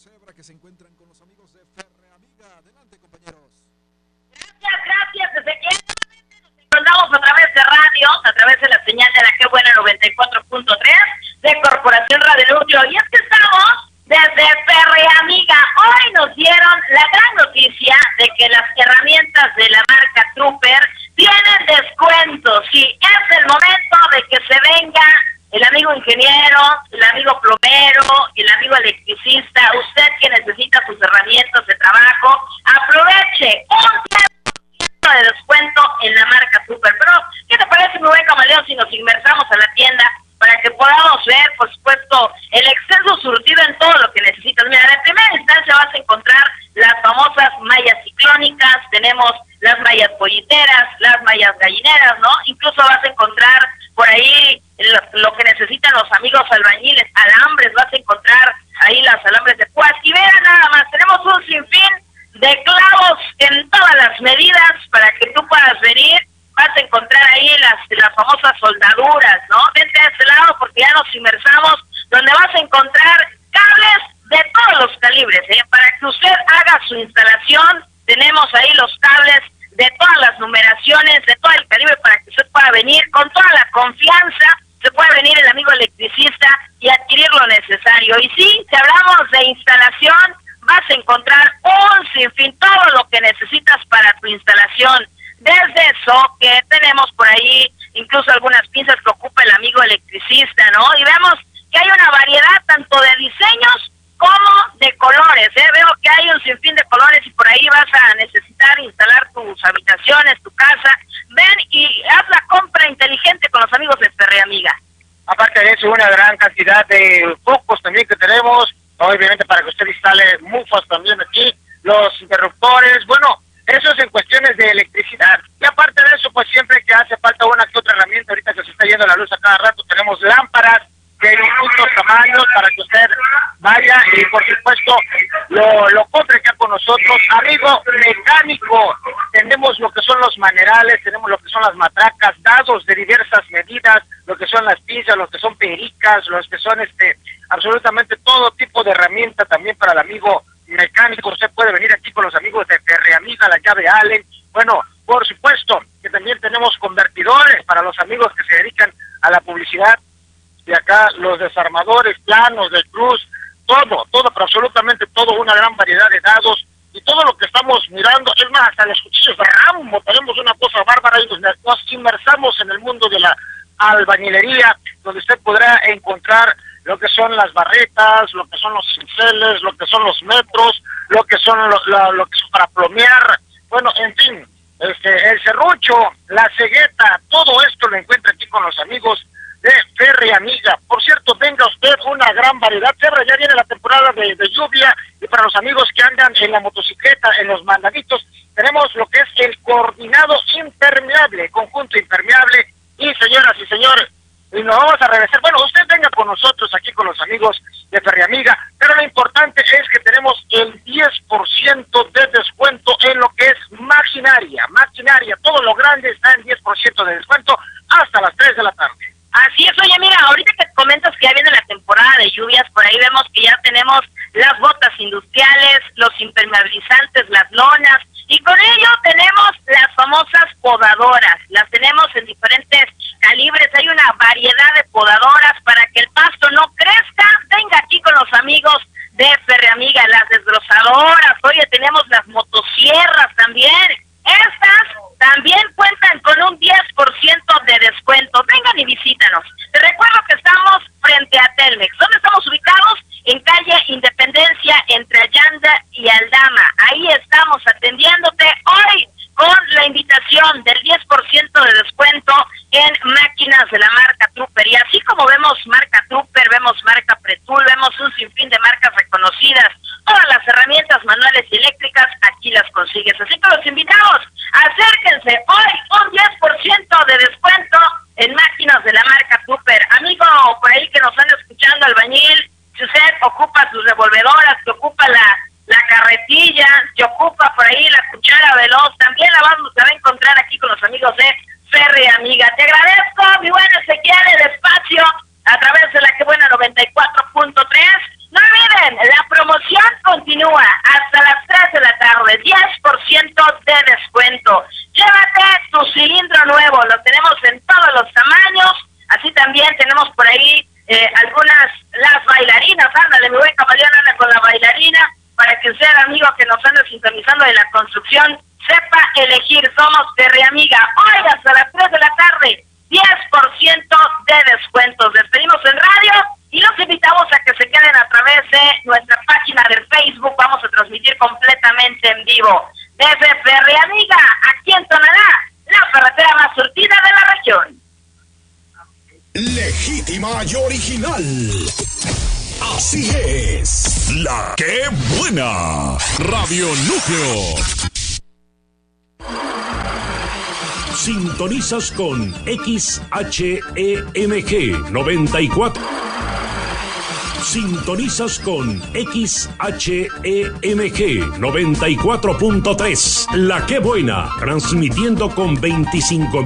Cebra que se encuentran con los amigos de Ferre Amiga. Adelante, compañeros. Gracias, Ezequiel. Nos encontramos a través de radio, a través de la señal de la Que Buena 94.3 de Corporación Radio Núcleo. Y es que estamos desde Ferre Amiga. Hoy nos dieron la gran noticia de que las herramientas de la marca Trooper tienen descuentos. Sí, es el momento de que se venga el amigo ingeniero, el amigo plomero, el amigo electricista, usted que necesita sus herramientas de trabajo, aproveche un 10% de descuento en la marca Trooper. Pero, ¿qué te parece, mi buen camaleón, si nos inmersamos a la tienda para que podamos ver, por supuesto, el exceso surtido en todo lo que necesitas? Mira, en primera instancia vas a encontrar las famosas mallas ciclónicas, tenemos las mallas polliteras, las mallas gallineras, ¿no? Incluso vas a encontrar por ahí lo que necesitan los amigos albañiles, alambres, vas a encontrar ahí las alambres de púas. Y vean nada más, tenemos un sinfín de clavos en todas las medidas para que tú puedas venir. Vas a encontrar ahí las famosas soldaduras, ¿no? Vente a este lado porque ya nos inmersamos, donde vas a encontrar cables de todos los calibres, ¿eh? Para que usted haga su instalación, tenemos ahí los cables de todas las numeraciones, de todo el calibre, para que usted pueda venir con toda la confianza, se puede venir el amigo electricista y adquirir lo necesario. Y sí, si hablamos de instalación, vas a encontrar un sinfín, todo lo que necesitas para tu instalación. Desde eso que tenemos por ahí, incluso algunas pinzas que ocupa el amigo electricista, ¿no? Y vemos que hay una variedad tanto de diseños como de colores, ¿eh? Veo que hay un sinfín de colores y por ahí vas a necesitar instalar tus habitaciones, tu casa. Ven y haz la compra inteligente con los amigos de Ferre Amiga. Aparte de eso, una gran cantidad de focos también que tenemos, obviamente para que usted instale mufas también aquí, los interruptores, bueno, eso es en cuestiones de electricidad. Y aparte de eso, pues siempre que hace falta una que otra herramienta, ahorita que se está yendo la luz a cada rato, tenemos lámparas de distintos tamaños para que usted vaya y por supuesto lo compre acá con nosotros. Amigo mecánico, tenemos lo que son los manerales, tenemos lo que son las matracas, dados de diversas medidas, lo que son las pinzas, lo que son pericas, los que son absolutamente todo tipo de herramienta también para el amigo mecánico. Usted puede venir aquí con los amigos de Ferre Amiga, la llave Allen. Bueno, por supuesto que también tenemos convertidores para los amigos que se dedican a la publicidad. De acá los desarmadores, planos de cruz, todo, pero absolutamente todo, una gran variedad de dados y todo lo que estamos mirando, es más, hasta los cuchillos de Rambo, tenemos una cosa bárbara y nos inmersamos en el mundo de la albañilería, donde usted podrá encontrar lo que son las barretas, lo que son los cinceles, lo que son los metros, lo que son lo que son para plomear, bueno, en fin, el serrucho, la cegueta, todo esto lo encuentra aquí con los amigos de Ferre Amiga. Por cierto, venga usted, una gran variedad. Ferre, ya viene la temporada de lluvia y para los amigos que andan en la motocicleta, en los mandaditos, tenemos lo que es el coordinado impermeable, conjunto impermeable. Y señoras y señores, y nos vamos a regresar. Bueno, usted venga con nosotros aquí con los amigos de Ferre Amiga, pero lo importante es que tenemos el 10% de descuento en lo que es maquinaria, todo lo grande está en 10% de descuento hasta las 3 de la tarde. Así es, oye, mira, ahorita que comentas que ya viene la temporada de lluvias, por ahí vemos que ya tenemos las botas industriales, los impermeabilizantes, las lonas, y con ello tenemos las famosas podadoras, las tenemos en diferentes calibres, hay una variedad de podadoras para que el pasto no crezca. Venga aquí con los amigos de Ferre Amiga, las desbrozadoras, oye, tenemos las motosierras también, estas también cuentan con un 10% de descuento. Vengan y visítanos. Te recuerdo que estamos frente a Telmex. ¿Dónde estamos ubicados? En calle Independencia, entre Allanda y Aldama. Ahí estamos atendiéndote hoy con la invitación del 10% de descuento en máquinas de la marca Trooper. Y así como vemos marca Trooper, vemos marca Pretul, vemos un sinfín de marcas reconocidas. Todas las herramientas manuales y eléctricas aquí las consigues. Así que los invitamos, acérquense hoy, un 10% de descuento en máquinas de la marca Trooper. Amigo por ahí que nos anda escuchando, albañil, si usted ocupa sus revolvedoras, que ocupa la carretilla, que ocupa por ahí la cuchara veloz, también la vamos a encontrar aquí con los amigos de Ferre Amiga. Te agradezco, mi buen Ezequiel, el espacio a través de la Que Buena 94.3. No olviden la promoción cilindro nuevo, lo tenemos en todos los tamaños, así también tenemos por ahí las bailarinas, ándale, mi buen caballero, anda con la bailarina, para que usted, amigo, que nos anda sintonizando de la construcción, sepa elegir. Somos Ferreamiga. Hoy hasta las 3 de la tarde, 10% de descuentos. Despedimos en radio y los invitamos a que se queden a través de nuestra página de Facebook. Vamos a transmitir completamente en vivo desde Ferreamiga, aquí en Tonalá, la ferretera más surtida de la región. Legítima y original. Así es. La que buena. Radio Núcleo. Sintonizas con XHEMG 94. Sintonizas con XHEMG 94.3. La que buena. Transmitiendo con 25